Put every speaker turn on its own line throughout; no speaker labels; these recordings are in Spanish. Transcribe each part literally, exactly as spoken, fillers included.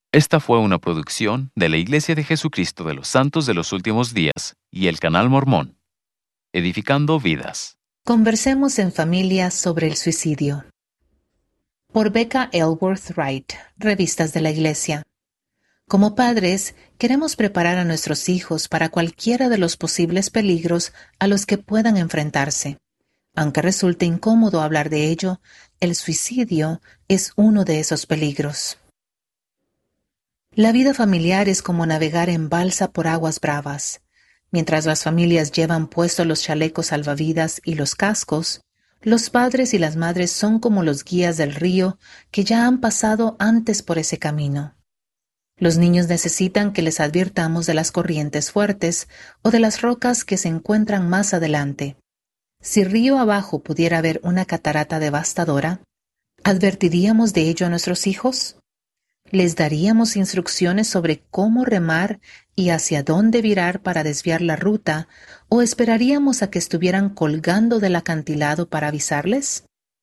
Esta fue una producción de la Iglesia de Jesucristo de los Santos de los Últimos Días y el Canal Mormón, edificando vidas.
Conversemos en familia sobre el suicidio. Por Becca Elworth Wright, Revistas de la Iglesia. Como padres, queremos preparar a nuestros hijos para cualquiera de los posibles peligros a los que puedan enfrentarse. Aunque resulte incómodo hablar de ello, el suicidio es uno de esos peligros. La vida familiar es como navegar en balsa por aguas bravas. Mientras las familias llevan puestos los chalecos salvavidas y los cascos, los padres y las madres son como los guías del río que ya han pasado antes por ese camino. Los niños necesitan que les advirtamos de las corrientes fuertes o de las rocas que se encuentran más adelante. Si río abajo pudiera haber una catarata devastadora, ¿advertiríamos de ello a nuestros hijos? ¿Les daríamos instrucciones sobre cómo remar y hacia dónde virar para desviar la ruta, o esperaríamos a que estuvieran colgando del acantilado para avisarles?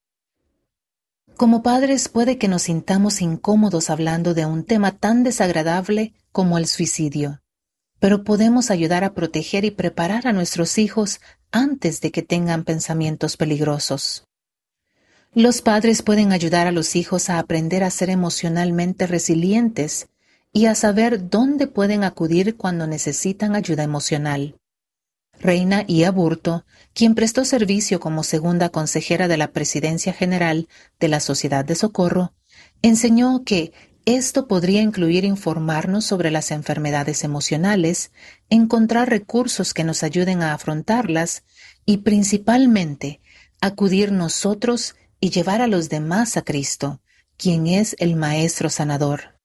Como padres puede que nos sintamos incómodos hablando de un tema tan desagradable como el suicidio, pero podemos ayudar a proteger y preparar a nuestros hijos antes de que tengan pensamientos peligrosos. Los padres pueden ayudar a los hijos a aprender a ser emocionalmente resilientes y a saber dónde pueden acudir cuando necesitan ayuda emocional. Reina I. Aburto, quien prestó servicio como segunda consejera de la Presidencia General de la Sociedad de Socorro, enseñó que esto podría incluir informarnos sobre las enfermedades emocionales, encontrar recursos que nos ayuden a afrontarlas y, principalmente, acudir nosotros y llevar a los demás a Cristo, quien es el Maestro Sanador.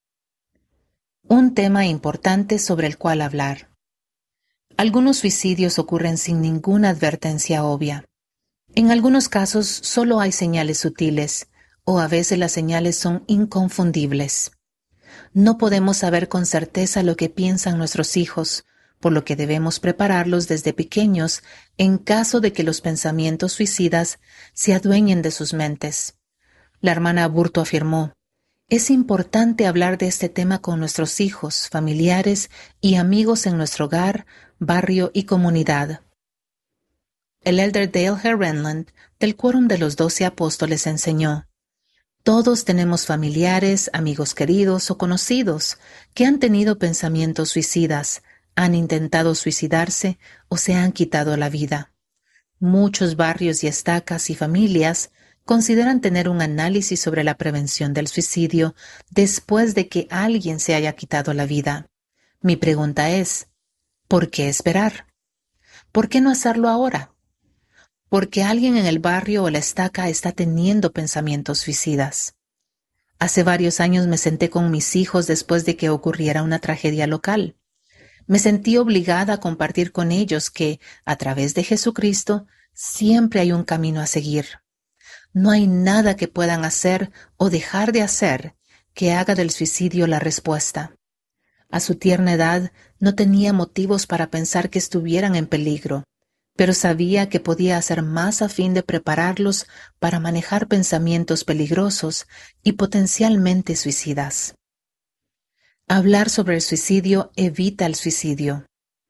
Un tema importante sobre el cual hablar. Algunos suicidios ocurren sin ninguna advertencia obvia. En algunos casos solo hay señales sutiles, o a veces las señales son inconfundibles. No podemos saber con certeza lo que piensan nuestros hijos, por lo que debemos prepararlos desde pequeños en caso de que los pensamientos suicidas se adueñen de sus mentes. La hermana Aburto afirmó: es importante hablar de este tema con nuestros hijos, familiares y amigos en nuestro hogar, barrio y comunidad. El elder Dale G. Renland, del Quórum de los Doce Apóstoles, enseñó: todos tenemos familiares, amigos queridos o conocidos que han tenido pensamientos suicidas, han intentado suicidarse o se han quitado la vida. Muchos barrios y estacas y familias consideran tener un análisis sobre la prevención del suicidio después de que alguien se haya quitado la vida. Mi pregunta es, ¿por qué esperar? ¿Por qué no hacerlo ahora? Porque alguien en el barrio o la estaca está teniendo pensamientos suicidas. Hace varios años me senté con mis hijos después de que ocurriera una tragedia local. Me sentí obligada a compartir con ellos que, a través de Jesucristo, siempre hay un camino a seguir. No hay nada que puedan hacer o dejar de hacer que haga del suicidio la respuesta. A su tierna edad no tenía motivos para pensar que estuvieran en peligro, pero sabía que podía hacer más a fin de prepararlos para manejar pensamientos peligrosos y potencialmente suicidas. Hablar sobre el suicidio evita el suicidio.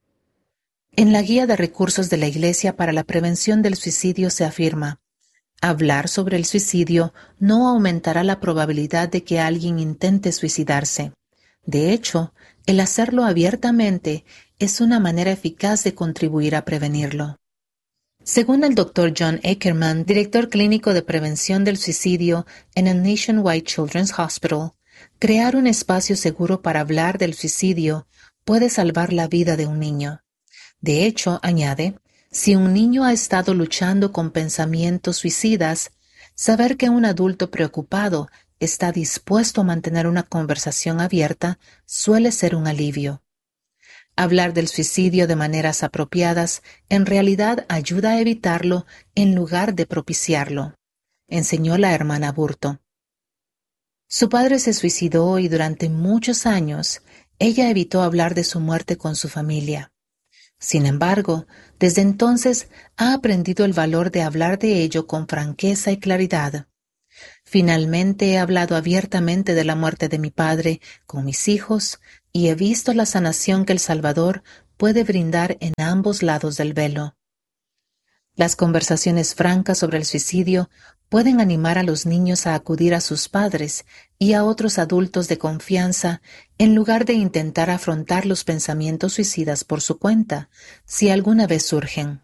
En la Guía de Recursos de la Iglesia para la Prevención del Suicidio se afirma: hablar sobre el suicidio no aumentará la probabilidad de que alguien intente suicidarse. De hecho, el hacerlo abiertamente es una manera eficaz de contribuir a prevenirlo. Según el doctor John Ackerman, director clínico de prevención del suicidio en el Nationwide Children's Hospital, crear un espacio seguro para hablar del suicidio puede salvar la vida de un niño. De hecho, añade, si un niño ha estado luchando con pensamientos suicidas, saber que un adulto preocupado está dispuesto a mantener una conversación abierta suele ser un alivio. Hablar del suicidio de maneras apropiadas en realidad ayuda a evitarlo en lugar de propiciarlo, enseñó la hermana Aburto. Su padre se suicidó y durante muchos años ella evitó hablar de su muerte con su familia. Sin embargo, desde entonces ha aprendido el valor de hablar de ello con franqueza y claridad. Finalmente he hablado abiertamente de la muerte de mi padre con mis hijos y he visto la sanación que el Salvador puede brindar en ambos lados del velo. Las conversaciones francas sobre el suicidio pueden animar a los niños a acudir a sus padres y a otros adultos de confianza en lugar de intentar afrontar los pensamientos suicidas por su cuenta, si alguna vez surgen.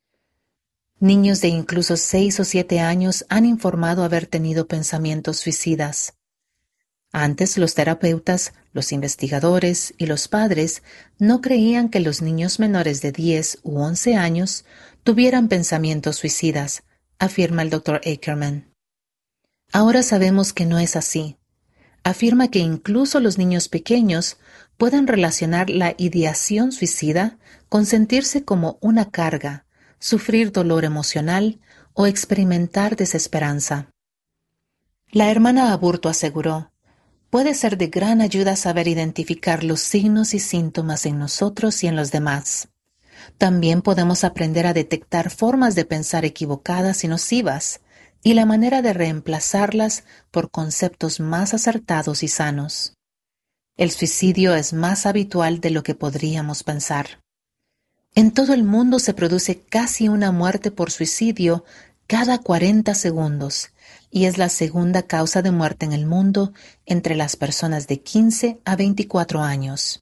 Niños de incluso seis o siete años han informado haber tenido pensamientos suicidas. Antes los terapeutas, los investigadores y los padres no creían que los niños menores de diez u once años tuvieran pensamientos suicidas, afirma el doctor Ackerman. Ahora sabemos que no es así. Afirma que incluso los niños pequeños pueden relacionar la ideación suicida con sentirse como una carga, sufrir dolor emocional o experimentar desesperanza. La hermana Aburto aseguró: puede ser de gran ayuda saber identificar los signos y síntomas en nosotros y en los demás. También podemos aprender a detectar formas de pensar equivocadas y nocivas y la manera de reemplazarlas por conceptos más acertados y sanos. El suicidio es más habitual de lo que podríamos pensar. En todo el mundo se produce casi una muerte por suicidio cada cuarenta segundos y es la segunda causa de muerte en el mundo entre las personas de quince a veinticuatro años.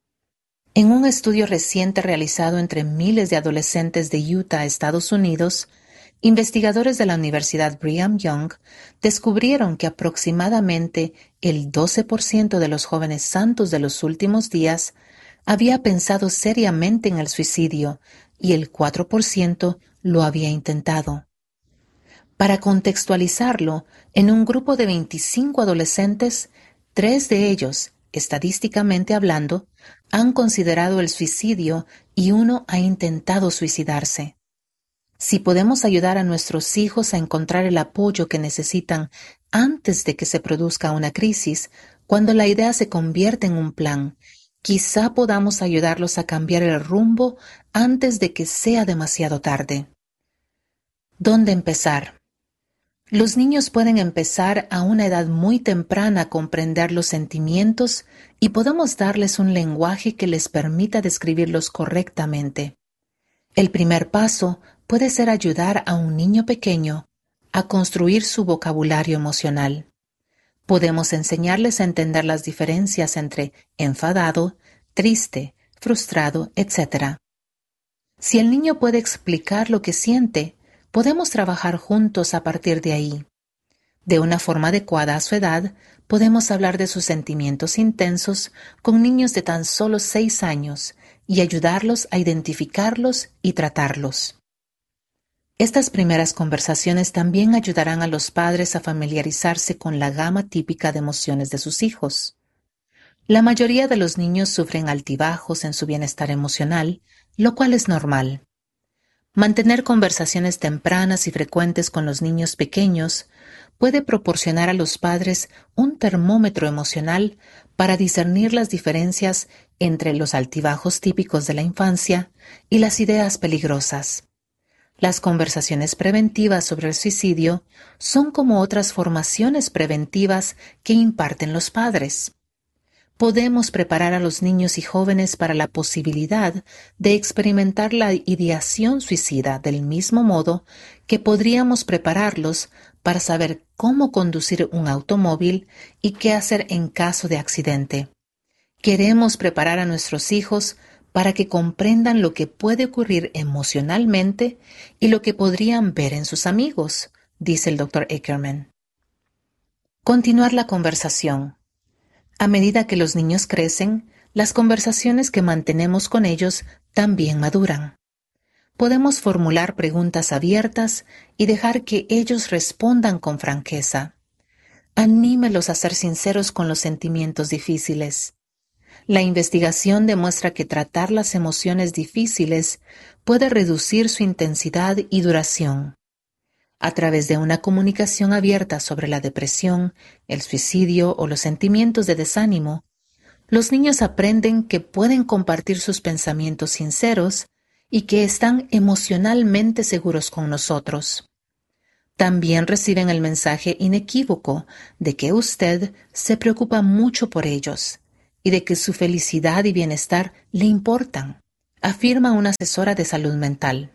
En un estudio reciente realizado entre miles de adolescentes de Utah, Estados Unidos, investigadores de la Universidad Brigham Young descubrieron que aproximadamente el doce por ciento de los jóvenes santos de los últimos días había pensado seriamente en el suicidio y el cuatro por ciento lo había intentado. Para contextualizarlo, en un grupo de veinticinco adolescentes, tres de ellos, estadísticamente hablando, han considerado el suicidio y uno ha intentado suicidarse. Si podemos ayudar a nuestros hijos a encontrar el apoyo que necesitan antes de que se produzca una crisis, cuando la idea se convierte en un plan, quizá podamos ayudarlos a cambiar el rumbo antes de que sea demasiado tarde. ¿Dónde empezar? Los niños pueden empezar a una edad muy temprana a comprender los sentimientos y podemos darles un lenguaje que les permita describirlos correctamente. El primer paso puede ser ayudar a un niño pequeño a construir su vocabulario emocional. Podemos enseñarles a entender las diferencias entre enfadado, triste, frustrado, etcétera. Si el niño puede explicar lo que siente, podemos trabajar juntos a partir de ahí. De una forma adecuada a su edad, podemos hablar de sus sentimientos intensos con niños de tan solo seis años y ayudarlos a identificarlos y tratarlos. Estas primeras conversaciones también ayudarán a los padres a familiarizarse con la gama típica de emociones de sus hijos. La mayoría de los niños sufren altibajos en su bienestar emocional, lo cual es normal. Mantener conversaciones tempranas y frecuentes con los niños pequeños puede proporcionar a los padres un termómetro emocional para discernir las diferencias entre los altibajos típicos de la infancia y las ideas peligrosas. Las conversaciones preventivas sobre el suicidio son como otras formaciones preventivas que imparten los padres. Podemos preparar a los niños y jóvenes para la posibilidad de experimentar la ideación suicida del mismo modo que podríamos prepararlos para saber cómo conducir un automóvil y qué hacer en caso de accidente. Queremos preparar a nuestros hijos para que comprendan lo que puede ocurrir emocionalmente y lo que podrían ver en sus amigos, dice el doctor Ackerman. Continuar la conversación. A medida que los niños crecen, las conversaciones que mantenemos con ellos también maduran. Podemos formular preguntas abiertas y dejar que ellos respondan con franqueza. Anímelos a ser sinceros con los sentimientos difíciles. La investigación demuestra que tratar las emociones difíciles puede reducir su intensidad y duración. A través de una comunicación abierta sobre la depresión, el suicidio o los sentimientos de desánimo, los niños aprenden que pueden compartir sus pensamientos sinceros y que están emocionalmente seguros con nosotros. También reciben el mensaje inequívoco de que usted se preocupa mucho por ellos y de que su felicidad y bienestar le importan, afirma una asesora de salud mental.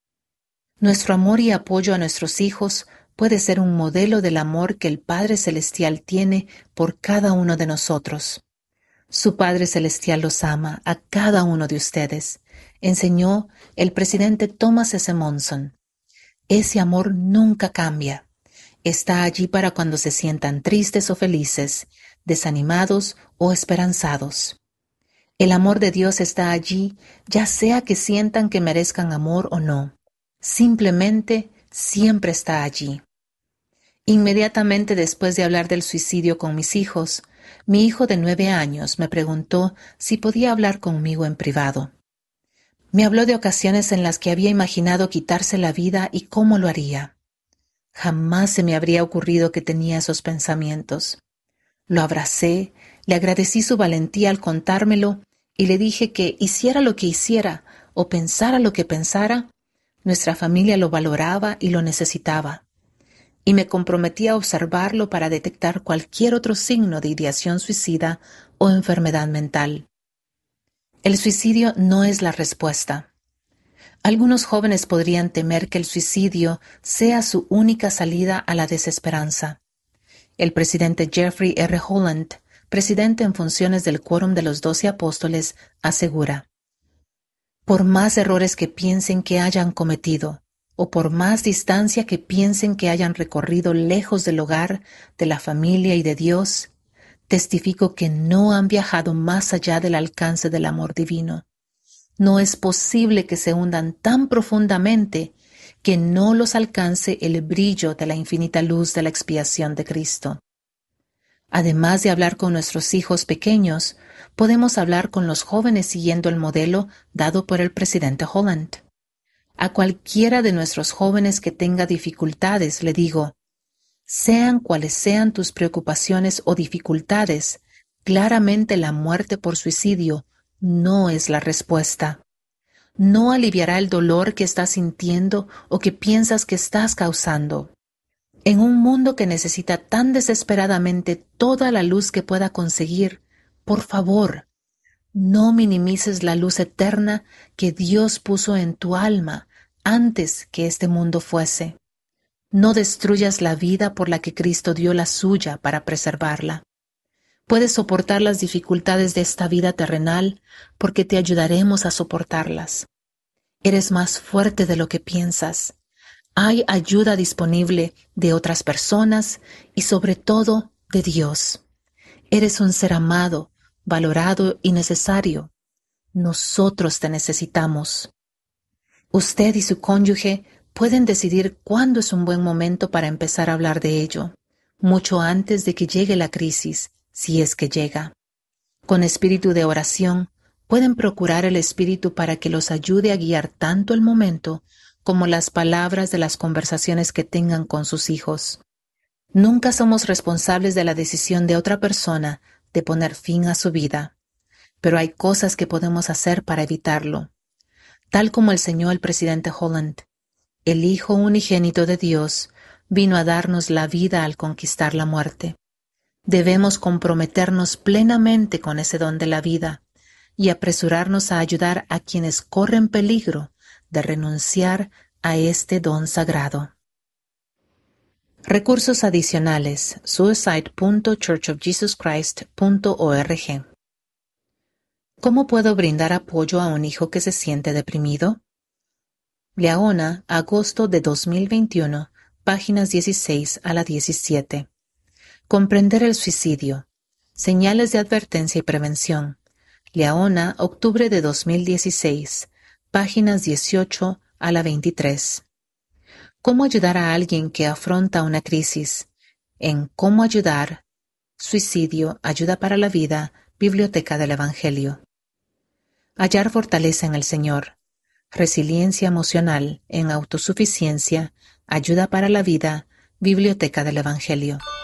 Nuestro amor y apoyo a nuestros hijos puede ser un modelo del amor que el Padre Celestial tiene por cada uno de nosotros. Su Padre Celestial los ama a cada uno de ustedes, enseñó el presidente Thomas S. Monson. Ese amor nunca cambia. Está allí para cuando se sientan tristes o felices, desanimados o esperanzados. El amor de Dios está allí, ya sea que sientan que merezcan amor o no. Simplemente siempre está allí. Inmediatamente después de hablar del suicidio con mis hijos, mi hijo de nueve años me preguntó si podía hablar conmigo en privado. Me habló de ocasiones en las que había imaginado quitarse la vida y cómo lo haría. Jamás se me habría ocurrido que tenía esos pensamientos. Lo abracé, le agradecí su valentía al contármelo y le dije que hiciera lo que hiciera o pensara lo que pensara, nuestra familia lo valoraba y lo necesitaba. Y me comprometí a observarlo para detectar cualquier otro signo de ideación suicida o enfermedad mental. El suicidio no es la respuesta. Algunos jóvenes podrían temer que el suicidio sea su única salida a la desesperanza. El presidente Jeffrey R. Holland, presidente en funciones del Quórum de los Doce Apóstoles, asegura: por más errores que piensen que hayan cometido, o por más distancia que piensen que hayan recorrido lejos del hogar, de la familia y de Dios, testifico que no han viajado más allá del alcance del amor divino. No es posible que se hundan tan profundamente que no los alcance el brillo de la infinita luz de la expiación de Cristo. Además de hablar con nuestros hijos pequeños, podemos hablar con los jóvenes siguiendo el modelo dado por el presidente Holland. A cualquiera de nuestros jóvenes que tenga dificultades le digo: sean cuales sean tus preocupaciones o dificultades, claramente la muerte por suicidio no es la respuesta. No aliviará el dolor que estás sintiendo o que piensas que estás causando. En un mundo que necesita tan desesperadamente toda la luz que pueda conseguir, por favor, no minimices la luz eterna que Dios puso en tu alma antes que este mundo fuese. No destruyas la vida por la que Cristo dio la suya para preservarla. Puedes soportar las dificultades de esta vida terrenal porque te ayudaremos a soportarlas. Eres más fuerte de lo que piensas. Hay ayuda disponible de otras personas y sobre todo de Dios. Eres un ser amado, valorado y necesario. Nosotros te necesitamos. Usted y su cónyuge pueden decidir cuándo es un buen momento para empezar a hablar de ello, mucho antes de que llegue la crisis, si es que llega. Con espíritu de oración, pueden procurar el Espíritu para que los ayude a guiar tanto el momento como las palabras de las conversaciones que tengan con sus hijos. Nunca somos responsables de la decisión de otra persona de poner fin a su vida, pero hay cosas que podemos hacer para evitarlo. Tal como enseñó el presidente Holland, el Hijo unigénito de Dios vino a darnos la vida al conquistar la muerte. Debemos comprometernos plenamente con ese don de la vida y apresurarnos a ayudar a quienes corren peligro de renunciar a este don sagrado. Recursos adicionales: suicide punto church of jesus christ punto org. ¿Cómo puedo brindar apoyo a un hijo que se siente deprimido? Leona, agosto de dos mil veintiuno, páginas dieciséis a la diecisiete. Comprender el suicidio. Señales de advertencia y prevención. Leona, octubre de dos mil dieciséis, páginas dieciocho a la veintitrés. ¿Cómo ayudar a alguien que afronta una crisis? En Cómo ayudar, Suicidio, Ayuda para la Vida, Biblioteca del Evangelio. Hallar fortaleza en el Señor. Resiliencia emocional en Autosuficiencia, Ayuda para la Vida, Biblioteca del Evangelio.